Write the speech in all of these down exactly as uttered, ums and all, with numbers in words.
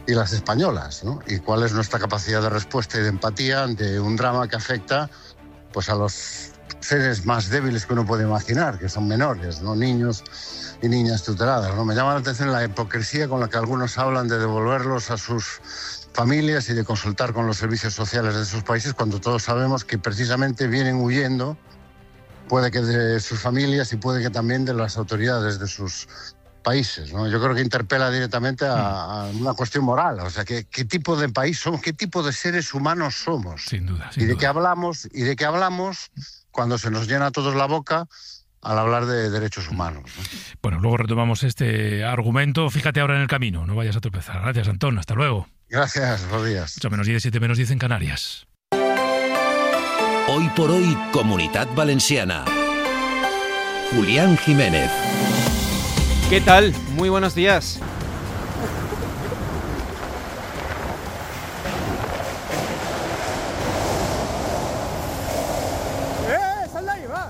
y las españolas, ¿no? Y cuál es nuestra capacidad de respuesta y de empatía ante un drama que afecta pues a los seres más débiles que uno puede imaginar, que son menores, ¿no? Niños y niñas tuteladas, ¿no? Me llama la atención la hipocresía con la que algunos hablan de devolverlos a sus familias y de consultar con los servicios sociales de sus países, cuando todos sabemos que precisamente vienen huyendo, puede que de sus familias y puede que también de las autoridades de sus países, ¿no? Yo creo que interpela directamente a, a una cuestión moral, o sea, ¿qué, qué tipo de país somos, qué tipo de seres humanos somos? Sin duda, sin y de duda. qué hablamos, y de qué hablamos cuando se nos llena a todos la boca al hablar de derechos humanos, ¿no? Bueno, luego retomamos este argumento. Fíjate ahora en el camino, no vayas a tropezar. Gracias, Antón. Hasta luego. Gracias, buenos días. ocho menos diez, siete menos diez en Canarias. Hoy por hoy, Comunitat Valenciana. Julián Jiménez. ¿Qué tal? Muy buenos días. ¡Eh! ¡Sal de ahí, va!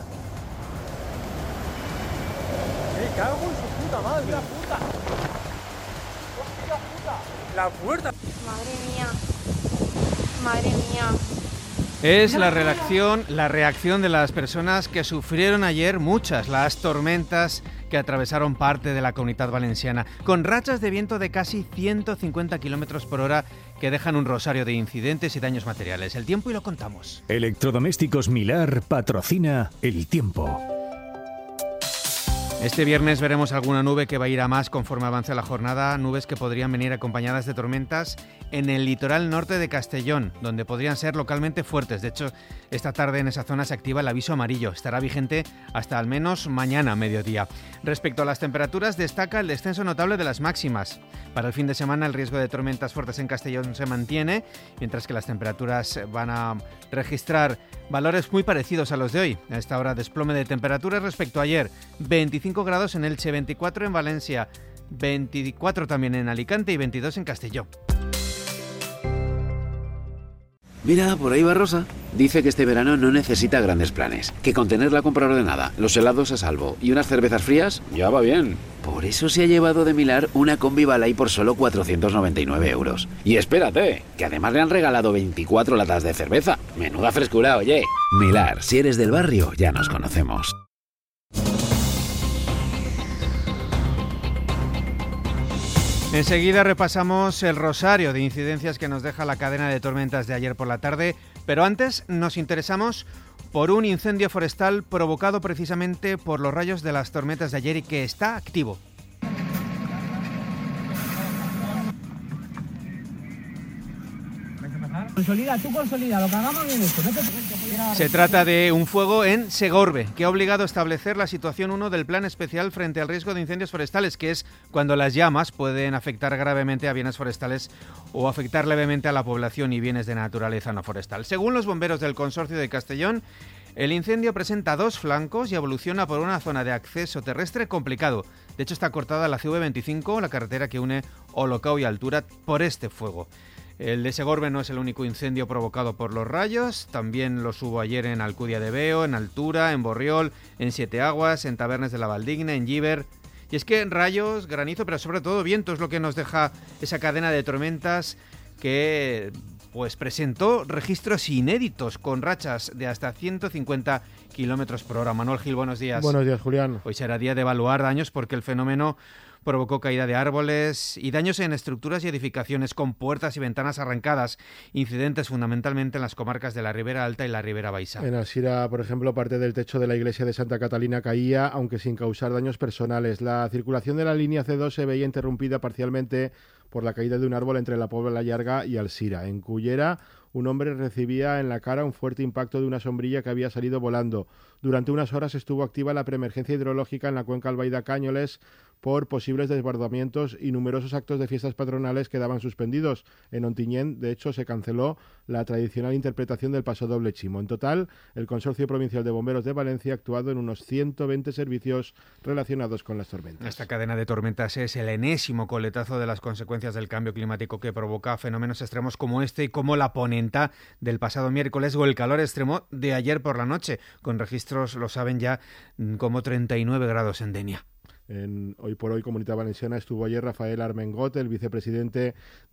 ¡Me cago en su puta madre! ¡La puta! ¡Hostia puta! ¡La puerta! Madre mía. Madre mía. Es la reacción, la reacción de las personas que sufrieron ayer muchas las tormentas que atravesaron parte de la Comunitat Valenciana, con rachas de viento de casi ciento cincuenta kilómetros por hora que dejan un rosario de incidentes y daños materiales. El tiempo y lo contamos. Electrodomésticos Milar patrocina El Tiempo. Este viernes veremos alguna nube que va a ir a más conforme avance la jornada, nubes que podrían venir acompañadas de tormentas en el litoral norte de Castellón, donde podrían ser localmente fuertes. De hecho, esta tarde en esa zona se activa el aviso amarillo, estará vigente hasta al menos mañana mediodía. Respecto a las temperaturas, destaca el descenso notable de las máximas. Para el fin de semana el riesgo de tormentas fuertes en Castellón se mantiene, mientras que las temperaturas van a registrar valores muy parecidos a los de hoy. A esta hora desplome de temperaturas respecto a ayer, veinticinco grados en Elche, veinticuatro en Valencia, veinticuatro también en Alicante y veintidós en Castellón. Mira, por ahí va Rosa. Dice que este verano no necesita grandes planes, que con tener la compra ordenada, los helados a salvo y unas cervezas frías, ya va bien. Por eso se ha llevado de Milar una combi Balay por solo cuatrocientos noventa y nueve euros. Y espérate, que además le han regalado veinticuatro latas de cerveza. Menuda frescura, oye. Milar, si eres del barrio, ya nos conocemos. Enseguida repasamos el rosario de incidencias que nos deja la cadena de tormentas de ayer por la tarde, pero antes nos interesamos por un incendio forestal provocado precisamente por los rayos de las tormentas de ayer y que está activo. Consolida, tú consolida, lo que hagamos bien esto. Se trata de un fuego en Segorbe, que ha obligado a establecer la situación uno del Plan Especial frente al riesgo de incendios forestales, que es cuando las llamas pueden afectar gravemente a bienes forestales o afectar levemente a la población y bienes de naturaleza no forestal. Según los bomberos del Consorcio de Castellón, el incendio presenta dos flancos y evoluciona por una zona de acceso terrestre complicado. De hecho, está cortada la C V veinticinco, la carretera que une Olocau y Altura, por este fuego. El de Segorbe no es el único incendio provocado por los rayos, también los hubo ayer en Alcudia de Veo, en Altura, en Borriol, en Siete Aguas, en Tabernes de la Valdigna, en Llíber. Y es que rayos, granizo, pero sobre todo viento es lo que nos deja esa cadena de tormentas que pues presentó registros inéditos con rachas de hasta ciento cincuenta kilómetros por hora. Manuel Gil, buenos días. Buenos días, Julián. Hoy será día de evaluar daños porque el fenómeno provocó caída de árboles y daños en estructuras y edificaciones con puertas y ventanas arrancadas, incidentes fundamentalmente en las comarcas de la Ribera Alta y la Ribera Baixa. En Asira, por ejemplo, parte del techo de la iglesia de Santa Catalina caía, aunque sin causar daños personales. La circulación de la línea C dos se veía interrumpida parcialmente por la caída de un árbol entre la Pobla La Llarga y Alsira. En Cullera, un hombre recibía en la cara un fuerte impacto de una sombrilla que había salido volando. Durante unas horas estuvo activa la preemergencia hidrológica en la cuenca Albaida-Cañoles por posibles desbordamientos y numerosos actos de fiestas patronales quedaban suspendidos. En Ontinyent, de hecho, se canceló la tradicional interpretación del pasodoble Chimo. En total, el Consorcio Provincial de Bomberos de Valencia ha actuado en unos ciento veinte servicios relacionados con las tormentas. Esta cadena de tormentas es el enésimo coletazo de las consecuencias del cambio climático que provoca fenómenos extremos como este y como la ponenta del pasado miércoles o el calor extremo de ayer por la noche, con registros, lo saben ya, como treinta y nueve grados en Denia. En Hoy por Hoy Comunitat Valenciana estuvo ayer Rafael Armengot, el vicepresidente